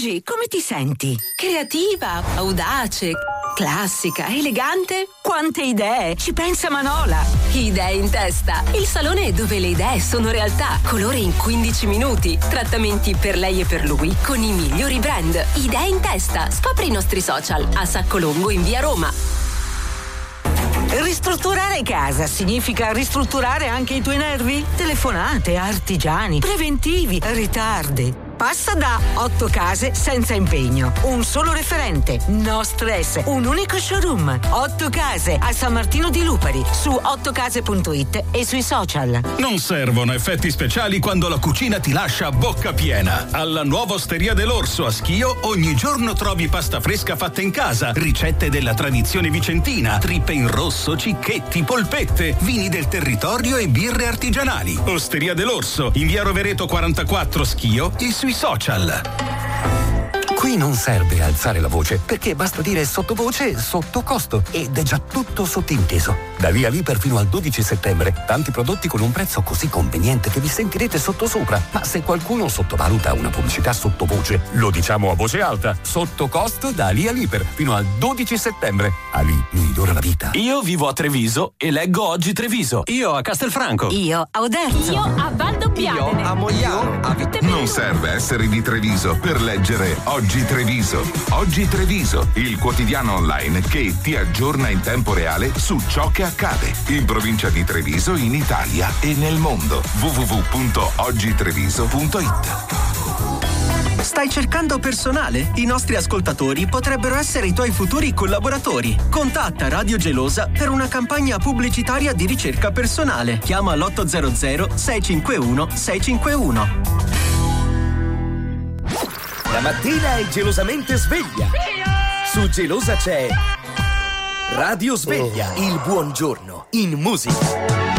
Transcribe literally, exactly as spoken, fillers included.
Oggi come ti senti? Creativa, audace, classica, elegante. Quante idee! Ci pensa Manola! Idee in testa. Il salone dove le idee sono realtà. Colore in quindici minuti. Trattamenti per lei e per lui con i migliori brand. Idee in testa. Scopri i nostri social a Saccolongo in via Roma. Ristrutturare casa significa ristrutturare anche i tuoi nervi? Telefonate, artigiani, preventivi, ritardi. Passa da otto case senza impegno. Un solo referente, no stress, un unico showroom. otto case a San Martino di Lupari, su otto case punto it e sui social. Non servono effetti speciali quando la cucina ti lascia a bocca piena. Alla nuova Osteria dell'Orso a Schio ogni giorno trovi pasta fresca fatta in casa, ricette della tradizione vicentina, trippe in rosso, cicchetti, polpette, vini del territorio e birre artigianali. Osteria dell'Orso, in via Rovereto quarantaquattro Schio e sui social. Qui non serve alzare la voce, perché basta dire sottovoce sotto costo ed è già tutto sottinteso. Da Via Liper fino al dodici settembre, tanti prodotti con un prezzo così conveniente che vi sentirete sottosopra. Ma se qualcuno sottovaluta una pubblicità sottovoce, lo diciamo a voce alta: sotto costo da Via Liper fino al dodici settembre. Ali mi migliora la vita. Io vivo a Treviso e leggo Oggi Treviso. Io a Castelfranco. Io a Oderzo. Io a Valdobbiadene. Io a Mogliano. A Vit- non serve essere di Treviso per leggere Oggi Treviso. Oggi Treviso, il quotidiano online che ti aggiorna in tempo reale su ciò che accade in provincia di Treviso, in Italia e nel mondo. w w w punto oggi treviso punto it. Stai cercando personale? I nostri ascoltatori potrebbero essere i tuoi futuri collaboratori. Contatta Radio Gelosa per una campagna pubblicitaria di ricerca personale. Chiama l'otto zero zero sei cinque uno sei cinque uno. La mattina è gelosamente sveglia. Su Gelosa c'è Radio Sveglia, il buongiorno in musica.